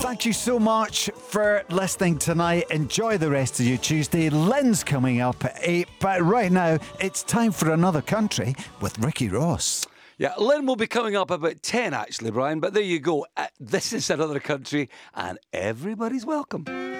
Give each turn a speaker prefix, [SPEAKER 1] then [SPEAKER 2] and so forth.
[SPEAKER 1] Thank you so much for listening tonight. Enjoy the rest of your Tuesday. Lynn's coming up at 8, but right now it's time for Another Country with Ricky Ross.
[SPEAKER 2] Yeah, Lynn will be coming up about 10 actually, Brian, but there you go. This is Another Country and everybody's welcome.